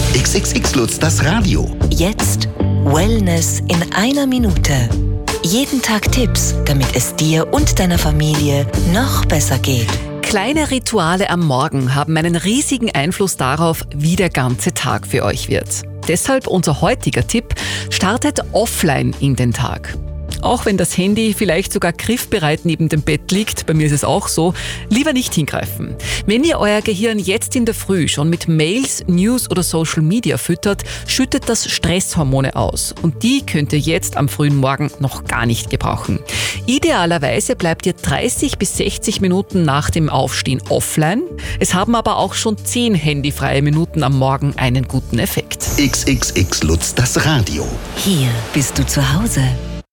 XXX Lutz, das Radio. Jetzt Wellness in einer Minute. Jeden Tag Tipps, damit es dir und deiner Familie noch besser geht. Kleine Rituale am Morgen haben einen riesigen Einfluss darauf, wie der ganze Tag für euch wird. Deshalb unser heutiger Tipp: startet offline in den Tag. Auch wenn das Handy vielleicht sogar griffbereit neben dem Bett liegt, bei mir ist es auch so, lieber nicht hingreifen. Wenn ihr euer Gehirn jetzt in der Früh schon mit Mails, News oder Social Media füttert, schüttet das Stresshormone aus. Und die könnt ihr jetzt am frühen Morgen noch gar nicht gebrauchen. Idealerweise bleibt ihr 30 bis 60 Minuten nach dem Aufstehen offline. Es haben aber auch schon 10 handyfreie Minuten am Morgen einen guten Effekt. XXX Lutz, das Radio. Hier bist du zu Hause.